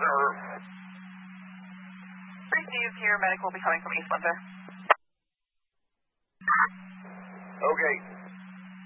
sir. Received here. Medic will be coming from East Windsor. Okay.